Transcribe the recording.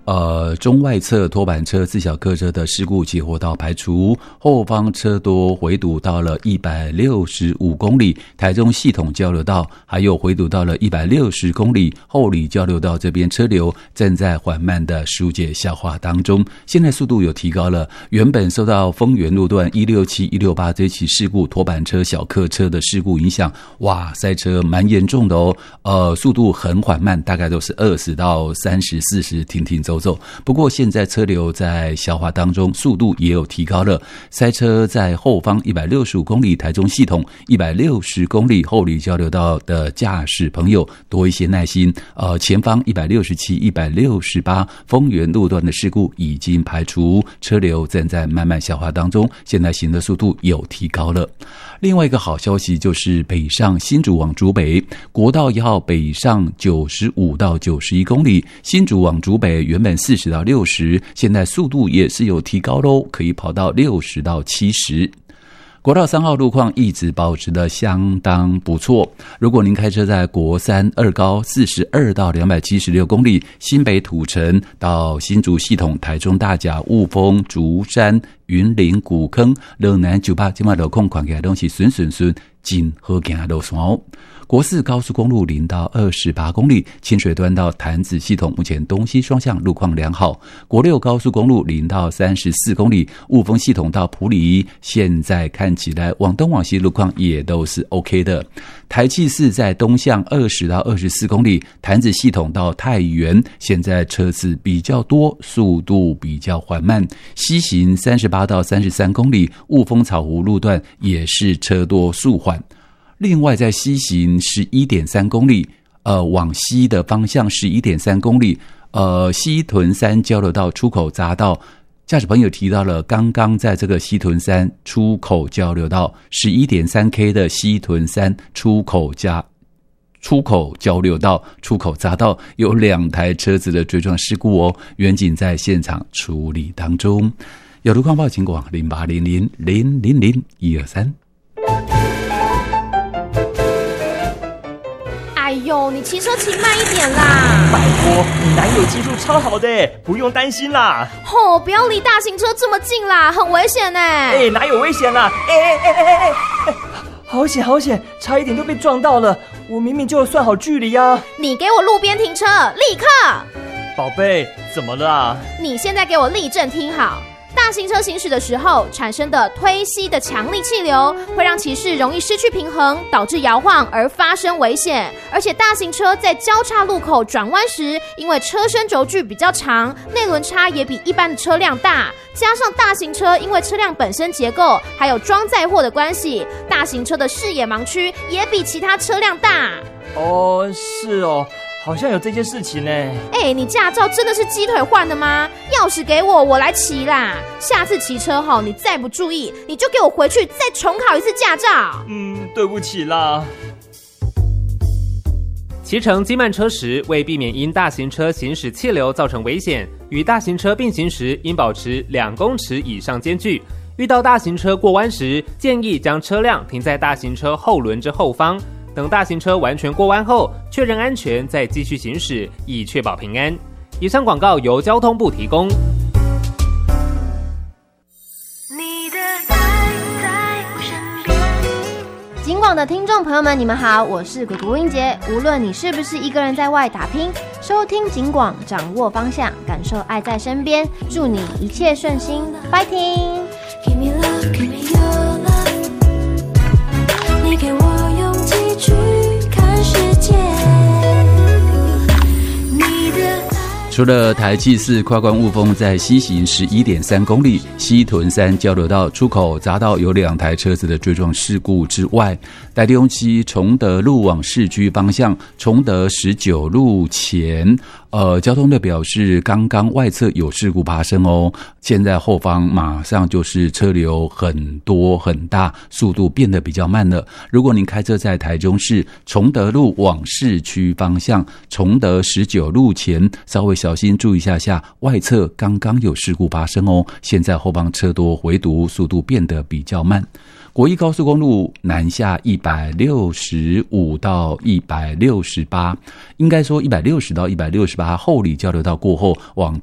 中外侧拖板车、自小客车的事故结活道排除，后方车多回堵到了165公里，台中系统交流道还有回堵到了160公里，后里交流道这边车流正在缓慢的疏解消化当中，现在速度有提高了。原本受到丰原路段167、168这起事故拖板车、小客车的事故影响，哇，塞车蛮严重的哦，速度很缓慢，大概都是20到30、40停停走走。不过现在车流在消化当中，速度也有提高了。塞车在后方165公里，台中系统160公里，后里交流道的驾驶朋友多一些耐心。前方167、168丰原路段的事故已经排除，车流正在慢慢消化当中，现在行的速度有提高了。另外一个好消息就是北上新竹往竹北，国道1号北上95到91公里，新竹往竹北原本40到60，现在速度也是有提高咯，可以跑到60到70。国道3号路况一直保持的相当不错，如果您开车在国三二高42到276公里，新北土城到新竹系统、台中大甲、雾峰、竹山、云林、古坑、热南98这边路况看起来都是顺真好行的路线哦。国四高速公路0到28公里，清水端到潭子系统目前东西双向路况良好。国六高速公路0到34公里，雾峰系统到埔里，现在看起来往东往西路况也都是 OK 的。台七四在东向20到24公里，潭子系统到太原，现在车子比较多，速度比较缓慢。西行38到33公里，雾峰草湖路段也是车多速缓。另外在西行 11.3 公里，往西的方向 11.3 公里，西屯山交流道出口匝道，驾驶朋友提到了刚刚在这个西屯山出口交流道 11.3K 的西屯山出口交流道出口匝道有2台车子的追撞事故哦，远警在现场处理当中。有路况报请广0800000123。 哎呦，你骑车骑慢一点啦！ 拜托，你男友技术超好的，不用担心啦。 不要离大型车这么近啦，很危险呢。 哪有危险啦？好险好险，差一点就被撞到了。我明明就有算好距离啊。 你给我路边停车，立刻！ 宝贝，怎么了啊？ 你现在给我立正听好。大型车行驶的时候产生的推吸的强力气流会让骑士容易失去平衡，导致摇晃而发生危险。而且大型车在交叉路口转弯时，因为车身轴距比较长，内轮差也比一般的车辆大，加上大型车因为车辆本身结构还有装载货的关系，大型车的视野盲区也比其他车辆大。 是哦，好像有这件事情呢。 你驾照真的是鸡腿换的吗？钥匙给我，我来骑啦。下次骑车你再不注意，你就给我回去再重考一次驾照。 对不起啦。 骑乘机慢车时，为避免因大型车行驶气流造成危险，与大型车并行时应保持2公尺以上间距。遇到大型车过弯时，建议将车辆停在大型车后轮之后方，等大型车完全过弯后，确认安全再继续行驶，以确保平安。以上广告由交通部提供。 你的爱在我身边。 警广的听众朋友们，你们好，我是鬼谷英杰。无论你是不是一个人在外打拼，收听警广，掌握方向，感受爱在身边。祝你一切顺心 ，Fighting！Give me love, give me your love。你给我勇气去看世界。 除了台七四跨关雾峰在西行 11.3 公里，西屯山交流道出口匝道有2台车子的追撞事故之外，台中期崇德路往市区方向，崇德19路前交通队表示刚刚外侧有事故发生哦，现在后方马上就是车流很多很大，速度变得比较慢了。如果您开车在台中市崇德路往市区方向，崇德19路前稍微小心注意一下，外侧刚刚有事故发生哦，现在后方车多回堵，速度变得比较慢。国一高速公路南下165到168，应该说160到168后里交流道过后，往